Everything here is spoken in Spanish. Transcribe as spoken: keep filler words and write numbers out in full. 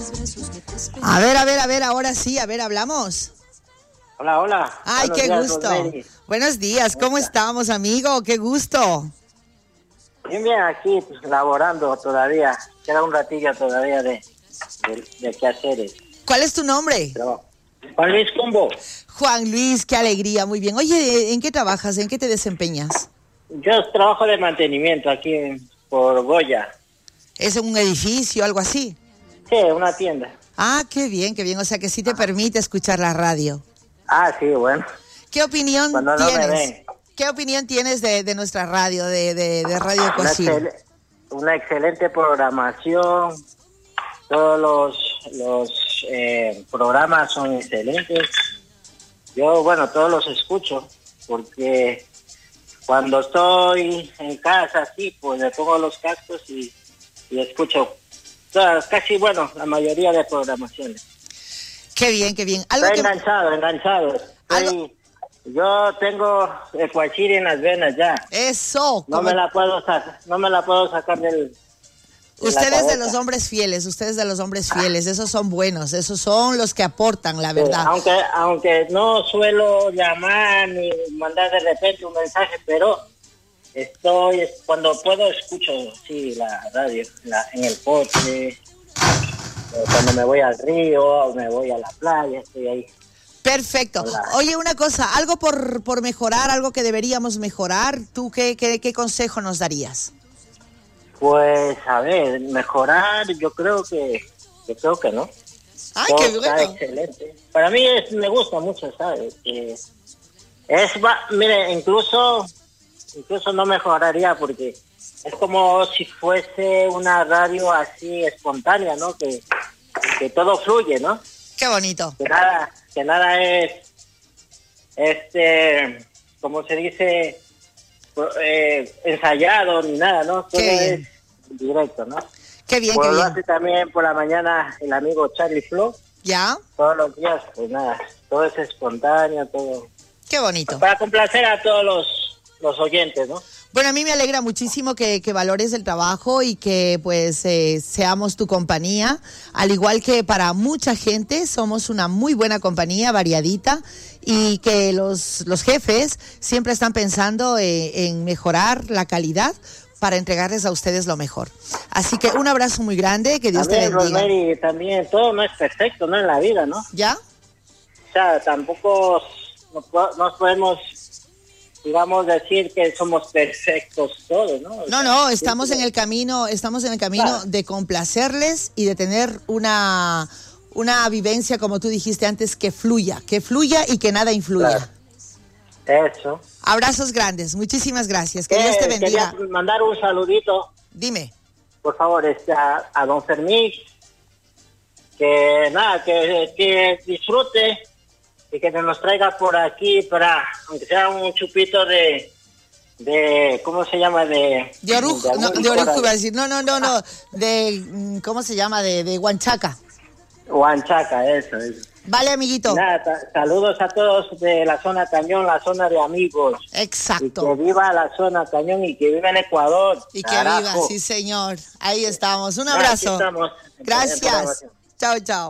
A ver, a ver, a ver, ahora sí, a ver, hablamos. Hola, hola. Ay, Buenos qué días, gusto. Rosemary. Buenos días, ¿cómo estamos, amigo? Qué gusto. Bien, bien, aquí pues, laborando todavía. Queda un ratillo todavía de, de, de quehaceres. ¿Cuál es tu nombre? Pero, Juan Luis Cumbo, Juan Luis, qué alegría, muy bien. Oye, ¿en qué trabajas? ¿En qué te desempeñas? yo trabajo de mantenimiento aquí en- por Goya. ¿Es un edificio, algo así? Sí, una tienda. Ah, qué bien, qué bien. O sea que sí te permite escuchar la radio. Ah, sí, bueno. ¿Qué opinión Cuando no me tienes? ven. ¿Qué opinión tienes de, de nuestra radio, de, de, de Radio Una, Cosil? excel- una excelente programación. Todos los, los eh, programas son excelentes. Yo, bueno, todos los escucho porque cuando estoy en casa, sí, pues me pongo los cascos y, y escucho todas, casi, bueno, la mayoría de programaciones. Qué bien, qué bien. Algo Estoy que... enganchado, enganchado. Estoy, yo tengo el cuachiri en las venas ya. Eso. No como- me la puedo sacar, no me la puedo sacar del... de la Ustedes de cabeza. los hombres fieles, ustedes de los hombres fieles, esos son buenos, esos son los que aportan, la Sí, verdad. aunque, aunque no suelo llamar ni mandar de repente un mensaje, pero estoy, cuando puedo escucho, sí, la radio, la, en el coche, eh, cuando me voy al río o me voy a la playa, estoy ahí. Perfecto. Hola. Oye, una cosa, algo por, por mejorar, algo que deberíamos mejorar, ¿tú qué, qué, qué consejo nos darías? Pues, a ver, mejorar, yo creo que, yo creo que no. Ay, Todo qué está bueno. excelente. Para mí es, me gusta mucho, ¿sabes? Que es, va, mire, incluso, incluso no mejoraría porque es como si fuese una radio así espontánea, ¿no? Que, que todo fluye, ¿no? Qué bonito. Que nada, que nada es, este, como se dice, eh, ensayado ni nada, ¿no? Todo Qué bien. es directo, ¿no? Qué bien, Pues qué lo bien. hace también por la mañana el amigo Charlie Flo. ¿Ya? Todos los días, pues nada, todo es espontáneo, todo. Qué bonito. Para complacer a todos los, los oyentes, ¿no? Bueno, a mí me alegra muchísimo que, que valores el trabajo y que pues eh, seamos tu compañía, al igual que para mucha gente somos una muy buena compañía, variadita, y que los, los jefes siempre están pensando eh, en mejorar la calidad para entregarles a ustedes lo mejor. Así que un abrazo muy grande, que Dios También, te bendiga. Rosemary, también, todo no es perfecto, ¿no? En la vida, ¿no? ¿Ya? O sea, tampoco no, po- no podemos, digamos, decir que somos perfectos todos, ¿no? O No, sea, no, estamos siempre- en el camino, estamos en el camino Claro. de complacerles y de tener una, una vivencia, como tú dijiste antes, que fluya, que fluya y que nada influya. Claro. Eso. Abrazos grandes, muchísimas gracias, que Eh, Dios te bendiga. Quería mandar un saludito, Dime. por favor, este, a, a don Fermín, que nada, que, que disfrute y que nos traiga por aquí para, aunque sea un chupito de, de ¿cómo se llama? De, De orujo, algún no, de licor orujo ahí. iba a decir, no, no, no, no, de, mm, ¿cómo se llama? De, de guanchaca. Huanchaca, eso, eso. Vale, amiguito. Nada, ta- saludos a todos de la zona Cañón, la zona de amigos. Y que Exacto. viva la zona Cañón y que viva en Ecuador. Y que Carajo. viva, sí, señor. Ahí estamos. Un Ah, aquí abrazo. estamos, en- en Gracias. programación. Chao, chao.